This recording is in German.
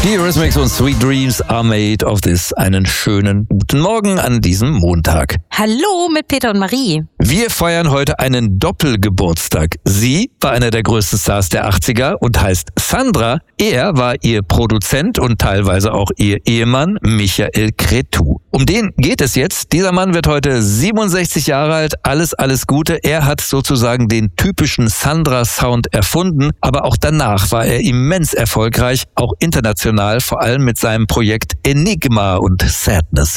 Die Eurythmics und Sweet Dreams are made of this. Einen schönen guten Morgen an diesem Montag. Hallo mit Peter und Marie. Wir feiern heute einen Doppelgeburtstag. Sie war einer der größten Stars der 80er und heißt Sandra. Er war ihr Produzent und teilweise auch ihr Ehemann Michael Cretu. Um den geht es jetzt. Dieser Mann wird heute 67 Jahre alt. Alles Gute. Er hat sozusagen den typischen Sandra-Sound erfunden. Aber auch danach war er immens erfolgreich, auch international, vor allem mit seinem Projekt Enigma und Sadness.